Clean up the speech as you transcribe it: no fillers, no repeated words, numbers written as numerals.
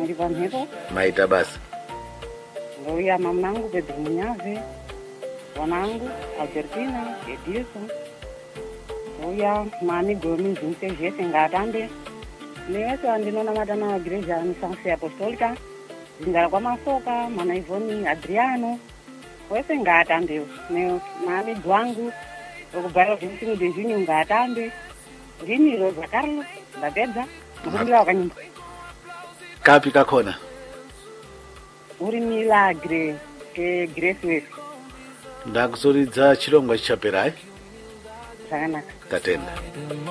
Ndiri pamhepo. Maita basa. Ngouya mamangu Pedro Munyave. Wanangu Albertina Edilson. Ngouya mami Gomi Zinte Jesse Ngatambe. Newese wandinoona matana wa Igreja Anisansi Apostolica. Zingara kwa Masoka, Mana Ivoni Adriano. Wese Ngatambe. Mami Dwangu. Okubara Vincent de Junior Ngatambe. Ndini Rosa Carlos. Ndapedza. Mukumbira wakanyimba. Kapi kakona? Uri Milagre ke Grace West. Ndakuzoridza chirongwa chichapera. Zvakanaka. Tatenda.